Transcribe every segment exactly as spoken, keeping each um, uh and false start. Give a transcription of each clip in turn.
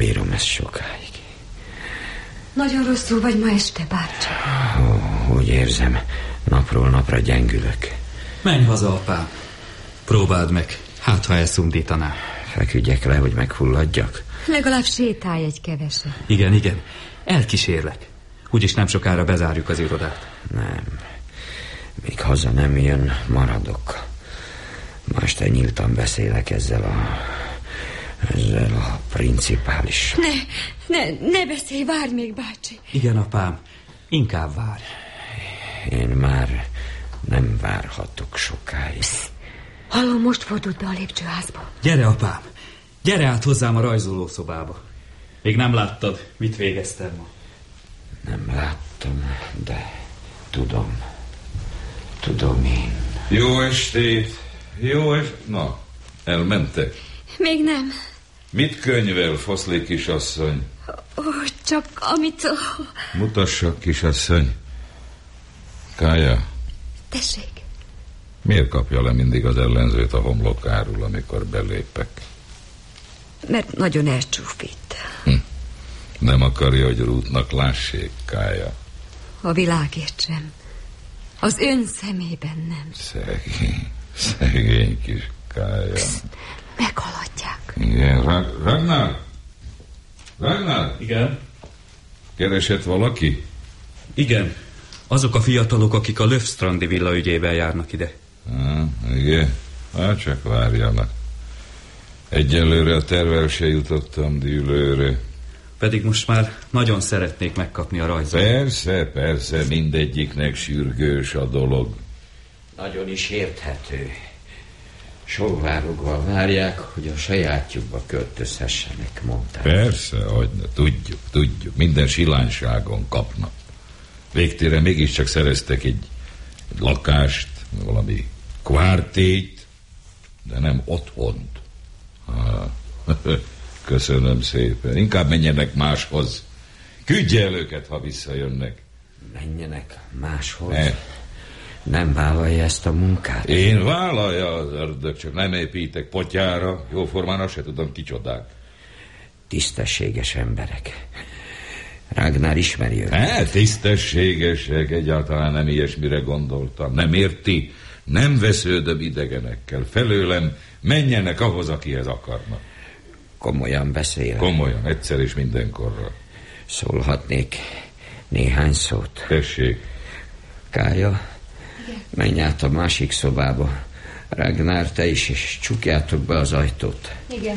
bírom ezt sokáig. Nagyon rosszul vagy ma este, bácsi. Ó, úgy érzem, napról napra gyengülök. Menj haza, apám. Próbáld meg, hát ha elszundítaná. Feküdjek le, hogy megfulladjak? Legalább sétálj egy keveset. Igen, igen, elkísérlek. Úgyis nem sokára bezárjuk az irodát. Nem, míg haza nem jön, maradok. Ma este nyíltan beszélek ezzel a... ezzel a principális. Ne, ne, ne beszélj, várj még, bácsi. Igen, apám, inkább várj. Én már nem várhatok sokáig. Psz, hallom, most fordult be a lépcsőházba. Gyere, apám, gyere át hozzám a rajzolószobába. Még nem láttad, mit végeztem ma. Nem láttam, de tudom. Tudom én. Jó estét. Jó estét. Na, elmentek? Még nem. Mit könyvel, Foszlé kisasszony? Ó, csak amit... Mutassa, kisasszony. Kája. Tessék. Miért kapja le mindig az ellenzőt a homlokáról, amikor belépek? Mert nagyon elcsúfít. Hm. Nem akarja, hogy Ruthnak lássék, Kája. A világért sem. Az ön szemében nem. Szegény, szegény kis Kája. Psst, meghaladják. Igen, Rag- Ragnar? Ragnar? Igen? Keresett valaki? Igen, azok a fiatalok, akik a Löfstrandi villa ügyében járnak ide. Ah, igen, hát csak várjanak. Egyelőre a tervel se jutottam dűlőre. Pedig most már nagyon szeretnék megkapni a rajzot. Persze, persze, mindegyiknek sürgős a dolog. Nagyon is érthető. Sóvárogva várják, hogy a sajátjukba költözhessenek, mondták. Persze, hogyne, tudjuk, tudjuk, minden silányságon kapnak. Végtére mégiscsak szereztek egy, egy lakást, valami kvártét, de nem otthont. Ah, köszönöm szépen. Inkább menjenek máshoz. Küldje el őket, ha visszajönnek. Menjenek máshoz? Ne. Nem vállalja ezt a munkát? Én vállalja az ördög, csak nem építek potyára. Jóformán azt se tudom, kicsodák. Tisztességes emberek. Ragnar ismeri őket. Ne, tisztességesek, egyáltalán nem ilyesmire gondoltam. Nem érti? Nem vesződöm idegenekkel. Felőlem menjenek ahhoz, akihez akarnak. Komolyan beszél. Komolyan, egyszer és mindenkorra. Szólhatnék néhány szót? Tessék. Kája, menj át a másik szobába. Ragnar, te is, és csukjátok be az ajtót. Igen.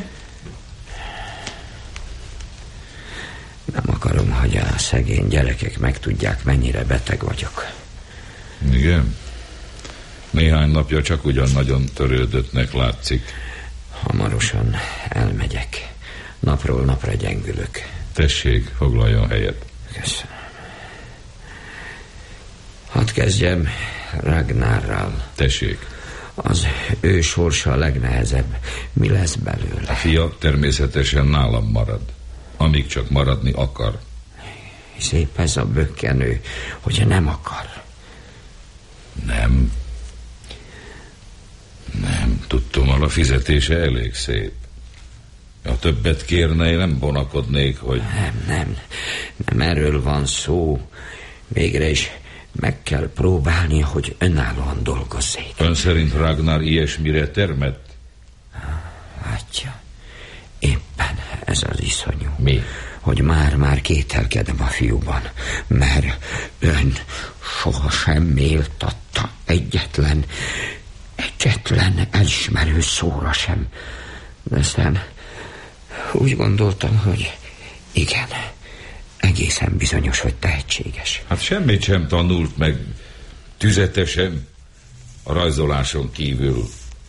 Nem akarom, hogy a szegény gyerekek megtudják, mennyire beteg vagyok. Igen? Néhány napja csak ugyan nagyon törődöttnek látszik. Hamarosan elmegyek. Napról napra gyengülök. Tessék, foglaljon helyet. Köszönöm. Hadd kezdjem Ragnarral. Tessék. Az ő sorsa a legnehezebb. Mi lesz belőle? A fia természetesen nálam marad. Amíg csak maradni akar. Szép ez a bökkenő, hogy nem akar. Nem. Nem, tudtam, a fizetése elég szép. Ha többet kérne, én nem vonakodnék, hogy... Nem, nem, nem erről van szó. Végre is meg kell próbálnia, hogy önállóan dolgozzék. Ön szerint Ragnar ilyesmire termett? Látja, éppen ez az iszonyú. Mi? Hogy már-már kételkedem a fiúban, mert ön sohasem méltatta egyetlen, egyetlen elismerő szóra sem. De aztán úgy gondoltam, hogy igen, egészen bizonyos, hogy tehetséges. Hát semmit sem tanult meg tüzetesen a rajzoláson kívül.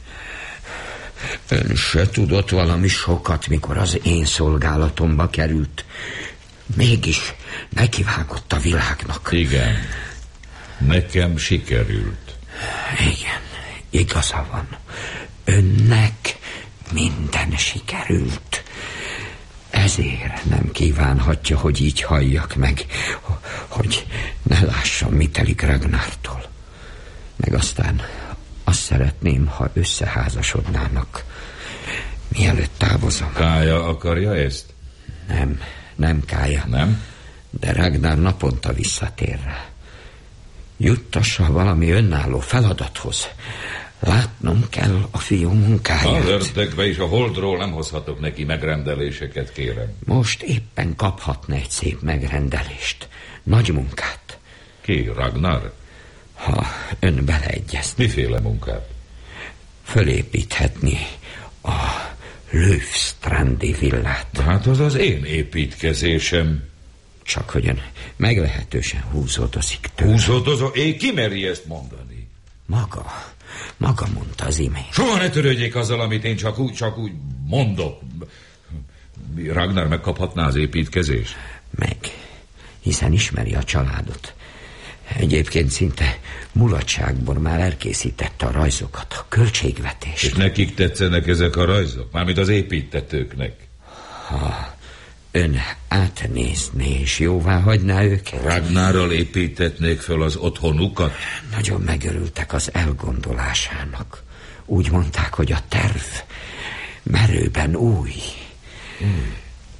Ön se tudott valami sokat, mikor az én szolgálatomba került. Mégis nekivágott a világnak. Igen, nekem sikerült. Igen, igaza van. Önnek minden sikerült. Ezért nem kívánhatja, hogy így halljak meg, hogy ne lássam, mi telik Ragnartól. Meg aztán azt szeretném, ha összeházasodnának, mielőtt távozom. Kája akarja ezt? Nem, nem, Kája. Nem? De Ragnar naponta visszatér rá. Juttassa valami önálló feladathoz. Látnom kell a fiú munkáját. Az ördögbe is a holdról nem hozhatok neki megrendeléseket, kérem. Most éppen kaphatna egy szép megrendelést. Nagy munkát. Ki, Ragnar? Ha ön beleegyezne. Miféle munkát? Fölépíthetni a Löfstrandi villát. Hát az az én építkezésem. Csak hogy ön meglehetősen húzódozik tőle. Húzódozó? Én ki meri ezt mondani? Maga, maga mondta az imént. Soha ne törődjék azzal, amit én csak úgy, csak úgy mondok. Ragnar megkaphatná az építkezést? Meg, hiszen ismeri a családot. Egyébként szinte mulatságból már elkészítette a rajzokat, a költségvetést. És nekik tetszenek ezek a rajzok? Mármint az építetőknek. Ha ön átnézné és jóvá hagyná őket? Ragnarral építetnék föl az otthonukat? Nagyon megörültek az elgondolásának. Úgy mondták, hogy a terv merőben új. Új.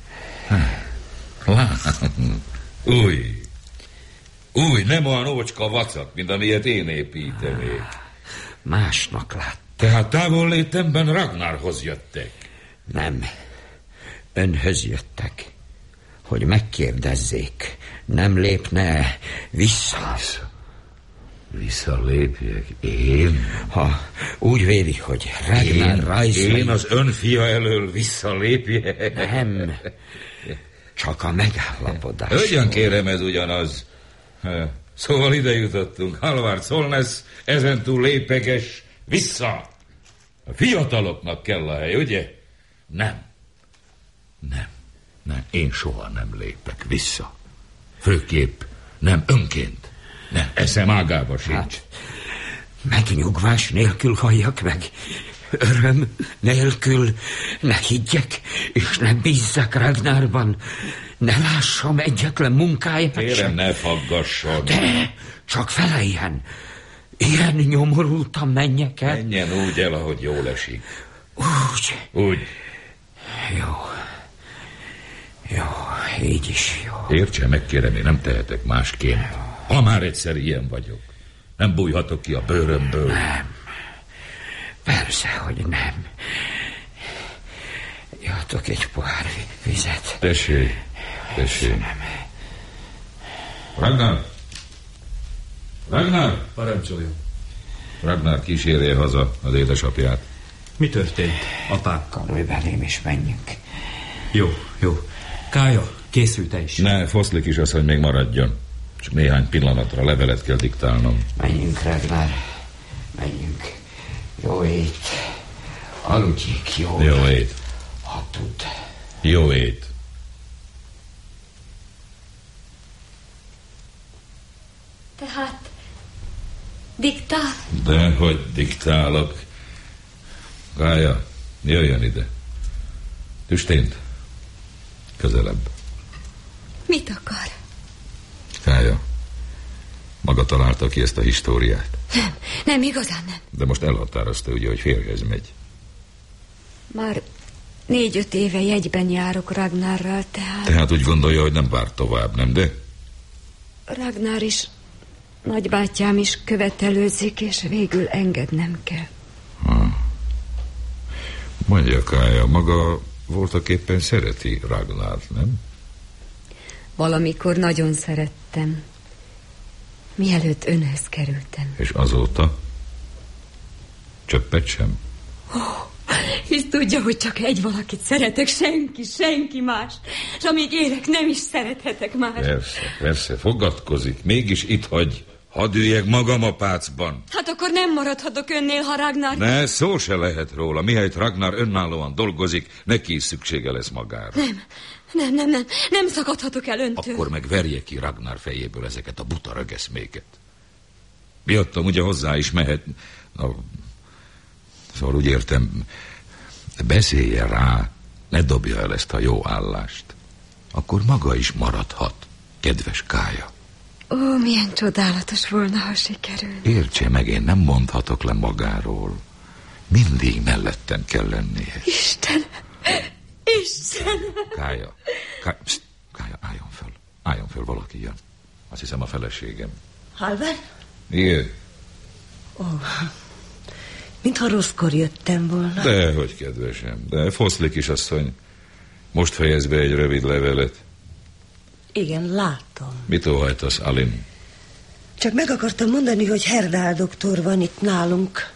Új. Új, nem olyan ócska vacak, mint amilyet én építenék. Másnak lát. Tehát távol létemben Ragnarhoz jöttek. Nem. Önhöz jöttek, hogy megkérdezzék, nem lépne vissza. Vissza. Visszalépjek? Én? Ha úgy véli, hogy Ragnar rajzai... Én az ön fia elől visszalépjek? Nem. Csak a megállapodás. Hogyan kérem, ez ugyanaz? Szóval ide jutottunk. Halvard Solness, ezentúl lépeges, vissza. A fiataloknak kell a hely, ugye? Nem. Nem. Nem. Én soha nem lépek vissza. Főképp nem önként. Nem. Eszem ágába sincs. Hát, megnyugvás nélkül halljak meg. Öröm nélkül ne higgyek, és ne bízzak Ragnarban. Ne lássam egyetlen munkáját. Kérem, ne faggasson. De csak feleljen. Ilyen nyomorultan menjek el. Menjen úgy el, ahogy jól esik. Úgy. Úgy. Jó. Jó, így is jó. Értse meg, kérem, én nem tehetek másként. Ha már egyszer ilyen vagyok. Nem bújhatok ki a bőrömből. Nem. Persze, hogy nem. Jöttek egy pohár vizet. Tessék, tessék. Ragnar! Ragnar! Parancsoljon. Ragnar kísérje haza az édesapját. Mi történt, apám? Karolj belém és menjünk. Jó, jó. Kája, készül te is. Ne, Foszlik is az, hogy még maradjon. Csak néhány pillanatra levelet kell diktálnom. Menjünk, Ragnar. Menjünk. Jó ét. Aludjék, jó. Jó ét. Ha tud. Jó ét. Tehát diktál? Dehogy diktálok. Kája, jöjjön ide. Tüstént. Közelebb. Mit akar? Kája, maga találta ki ezt a históriát. Nem, nem, igazán nem. De most elhatározta ugye, hogy férjhez megy. Már négy-öt éve jegyben járok Ragnarral, tehát... Tehát úgy gondolja, hogy nem vár tovább, nem de? Ragnar is, nagybátyám is követelőzik, és végül engednem kell. Ha. Mondja, Kája, maga voltak éppen szereti Ragnart, nem? Valamikor nagyon szerettem, mielőtt önhöz kerültem. És azóta? Csöppet sem? Oh, hisz tudja, hogy csak egy valakit szeretek, senki, senki más. És amíg élek, nem is szerethetek már. Persze, persze, fogadkozik. Mégis itt hagy. Hadd üljek magam a pácban. Hát akkor nem maradhatok önnél, ha Ragnar... Ne, szó se lehet róla. Mihelyt Ragnar önállóan dolgozik, neki is szüksége lesz magára. Nem, nem, nem, nem. Nem szakadhatok el öntől. Akkor meg verje ki Ragnar fejéből ezeket a buta rögeszméket. Miattam ugye hozzá is mehet... Na, szóval úgy értem, beszélje rá, ne dobja el ezt a jó állást. Akkor maga is maradhat, kedves Kája. Ó, milyen csodálatos volna, ha sikerül. Értse meg, én nem mondhatok le magáról. Mindig mellettem kell lennie. Istenem, Istenem. Kája, Ká... Pszt, Kája, álljon föl. Álljon föl, valaki jön. Azt hiszem a feleségem. Halván? Igen. Ó, mintha rosszkor jöttem volna. Dehogy, kedvesem, de Foszli kisasszony most fejez be egy rövid levelet. Igen, látom. Mit óhajtasz, Alin? Csak meg akartam mondani, hogy Herdál doktor van itt nálunk.